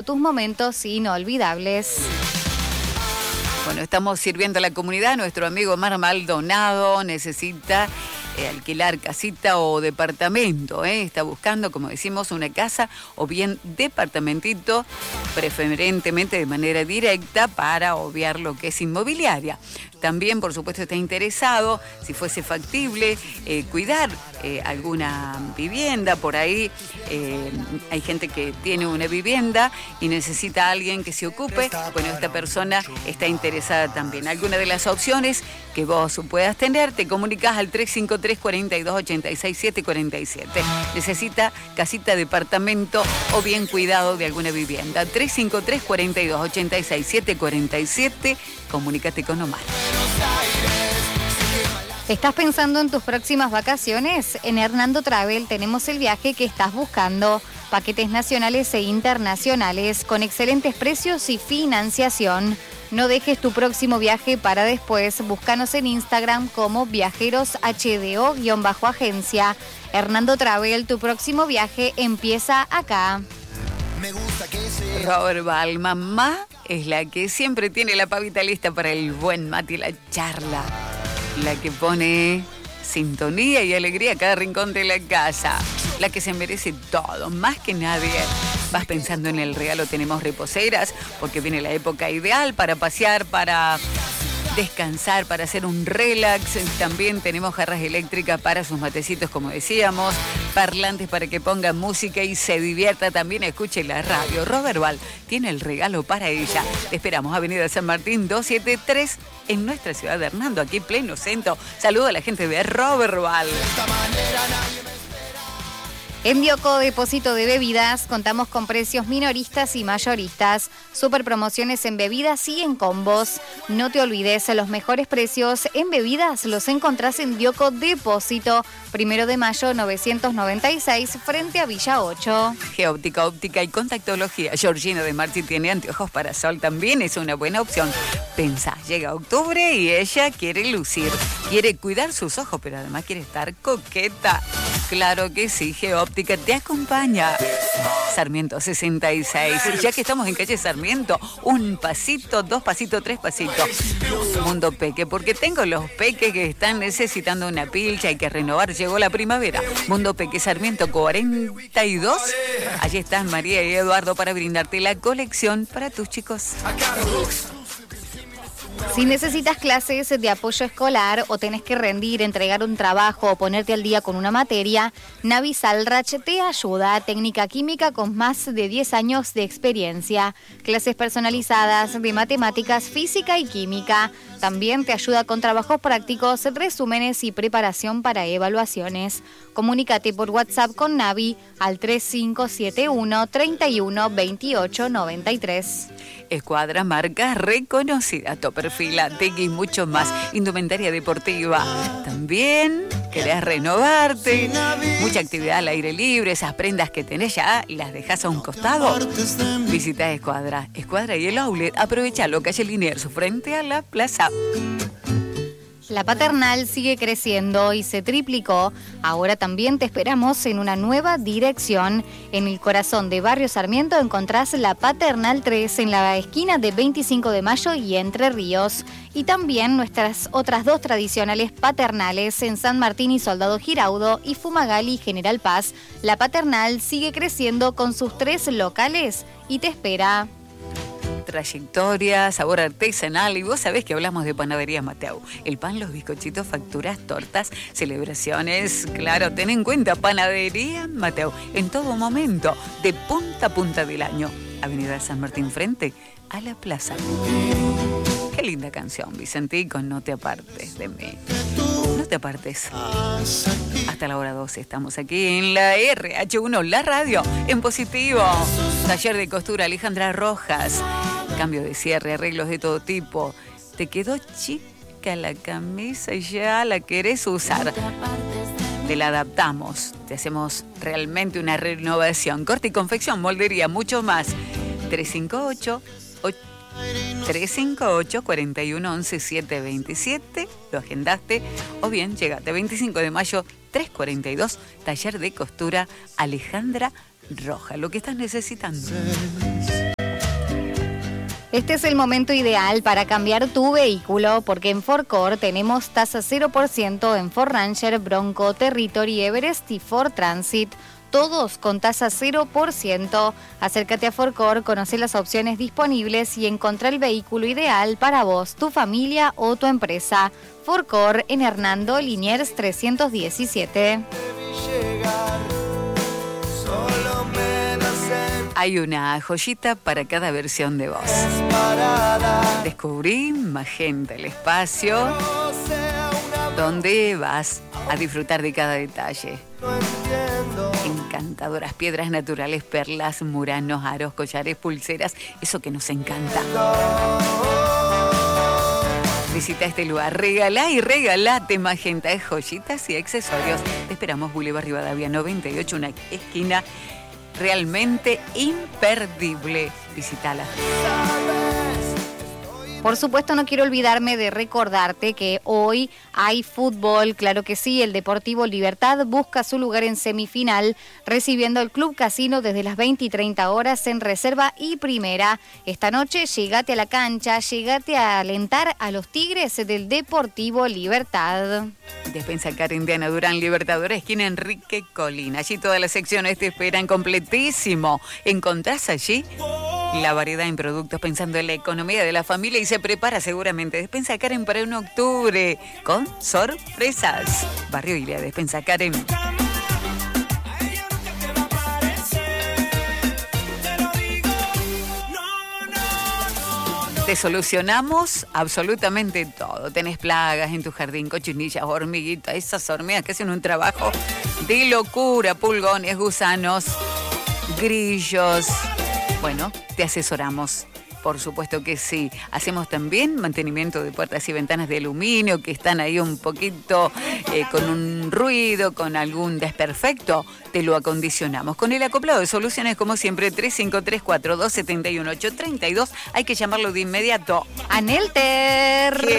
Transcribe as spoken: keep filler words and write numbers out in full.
tus momentos inolvidables. Bueno, estamos sirviendo a la comunidad. Nuestro amigo Omar Maldonado necesita eh, alquilar casita o departamento. ¿eh? Está buscando, como decimos, una casa o bien departamentito, preferentemente de manera directa para obviar lo que es inmobiliaria. También, por supuesto, está interesado, si fuese factible, eh, cuidar eh, alguna vivienda. Por ahí eh, hay gente que tiene una vivienda y necesita a alguien que se ocupe. Bueno, esta persona está interesada también. Alguna de las opciones que vos puedas tener, te comunicas al tres cinco tres, cuatro dos, ocho seis, siete cuatro siete. Necesita casita, departamento o bien cuidado de alguna vivienda. tres cinco tres, cuatro dos, ocho seis, siete cuatro siete. Comunícate con Omar. ¿Estás pensando en tus próximas vacaciones? En Hernando Travel tenemos el viaje que estás buscando. Paquetes nacionales e internacionales con excelentes precios y financiación. No dejes tu próximo viaje para después. Búscanos en Instagram como viajeros H D O-agencia. Hernando Travel, tu próximo viaje empieza acá. Me gusta que sea. Robert Val, mamá es la que siempre tiene la pavita lista para el buen mate y la charla. La que pone sintonía y alegría a cada rincón de la casa. La que se merece todo, más que nadie. Vas pensando en el regalo, tenemos reposeras, porque viene la época ideal para pasear, para descansar, para hacer un relax. También tenemos jarras eléctricas para sus matecitos, como decíamos, parlantes para que ponga música y se divierta. También escuche la radio. Robert Val tiene el regalo para ella. Te esperamos, Avenida San Martín doscientos setenta y tres, en nuestra ciudad de Hernando, aquí pleno centro. Saludo a la gente de Robert Val. En Dioco Depósito de Bebidas contamos con precios minoristas y mayoristas, super promociones en bebidas y en combos. No te olvides, los mejores precios en bebidas los encontrás en Dioco Depósito, primero de mayo novecientos noventa y seis, frente a Villa ocho. Geóptica, óptica y contactología. Georgina de Marchi tiene anteojos para sol, también es una buena opción. Pensá, llega octubre y ella quiere lucir, quiere cuidar sus ojos, pero además quiere estar coqueta. Claro que sí, Geóptica te acompaña. Sarmiento sesenta y seis. Ya que estamos en calle Sarmiento, un pasito, dos pasitos, tres pasitos. Mundo Peque, porque tengo los peques que están necesitando una pilcha, hay que renovar, llegó la primavera. Mundo Peque, Sarmiento cuarenta y dos. Allí están María y Eduardo para brindarte la colección para tus chicos. Si necesitas clases de apoyo escolar o tenés que rendir, entregar un trabajo o ponerte al día con una materia, Navi Salrach te ayuda. Técnica química con más de diez años de experiencia. Clases personalizadas de matemáticas, física y química. También te ayuda con trabajos prácticos, resúmenes y preparación para evaluaciones. Comunícate por WhatsApp con Navi al tres cinco siete uno, treinta y uno, veintiocho, noventa y tres. Escuadra, marca reconocida, Topperfila, Tegui y mucho más. Indumentaria deportiva. También querés renovarte. Mucha actividad al aire libre. Esas prendas que tenés ya las dejás a un costado. Visita Escuadra. Escuadra y el outlet. Aprovechalo, calle Liniers, frente a la plaza. La Paternal sigue creciendo y se triplicó. Ahora también te esperamos en una nueva dirección. En el corazón de Barrio Sarmiento encontrás la Paternal tres en la esquina de veinticinco de mayo y Entre Ríos. Y también nuestras otras dos tradicionales paternales en San Martín y Soldado Giraudo y Fumagalli y General Paz. La Paternal sigue creciendo con sus tres locales y te espera. Trayectoria, sabor artesanal, y vos sabés que hablamos de Panadería Mateu. El pan, los bizcochitos, facturas, tortas, celebraciones, claro, ten en cuenta Panadería Mateu, en todo momento, de punta a punta del año. Avenida San Martín frente a la plaza. Qué linda canción, Vicentico, no te apartes de mí. No te apartes. Hasta la hora doce estamos aquí en la R H uno, la radio, en positivo. Taller de costura Alejandra Rojas. Cambio de cierre, arreglos de todo tipo. ¿Te quedó chica la camisa y ya la querés usar? Te la adaptamos. Te hacemos realmente una renovación. Corte y confección, moldería, mucho más. tres cinco ocho, tres cinco ocho, cuatro uno once, siete veintisiete. Lo agendaste. O bien, llegate veinticinco de mayo, trescientos cuarenta y dos. Taller de costura Alejandra Rojas. Lo que estás necesitando. Este es el momento ideal para cambiar tu vehículo porque en Fordcor tenemos tasa cero por ciento en Ford Ranger, Bronco, Territory, Everest y Ford Transit. Todos con tasa cero por ciento. Acércate a Fordcor, conoce las opciones disponibles y encontrá el vehículo ideal para vos, tu familia o tu empresa. Fordcor en Hernando Liniers trescientos diecisiete. Hay una joyita para cada versión de vos. Descubrí Magenta, el espacio donde vas a disfrutar de cada detalle. Encantadoras piedras naturales, perlas, muranos, aros, collares, pulseras, eso que nos encanta. Visita este lugar, regalá y regalate Magenta de joyitas y accesorios. Te esperamos, Boulevard Rivadavia noventa y ocho, una esquina realmente imperdible. Visítala. Por supuesto, no quiero olvidarme de recordarte que hoy hay fútbol, claro que sí. El Deportivo Libertad busca su lugar en semifinal, recibiendo al Club Casino desde las veinte y treinta horas en reserva y primera. Esta noche, llegate a la cancha, llegate a alentar a los Tigres del Deportivo Libertad. Despensa Karen, Diana Durán, Libertadora, esquina Enrique Colina. Allí todas las secciones te esperan completísimo. Encontrás allí la variedad en productos pensando en la economía de la familia y se prepara seguramente Despensa Karen para un octubre con sorpresas. Barrio Ilia, Despensa Karen. Te solucionamos absolutamente todo. Tenés plagas en tu jardín, cochinillas, hormiguitas, esas hormigas que hacen un trabajo de locura, pulgones, gusanos, grillos. Bueno, te asesoramos. Por supuesto que sí. Hacemos también mantenimiento de puertas y ventanas de aluminio que están ahí un poquito eh, con un ruido, con algún desperfecto. Te lo acondicionamos. Con el acoplado de soluciones, como siempre, tres cinco tres cuatro dos siete uno ocho tres dos. Hay que llamarlo de inmediato. Anelter.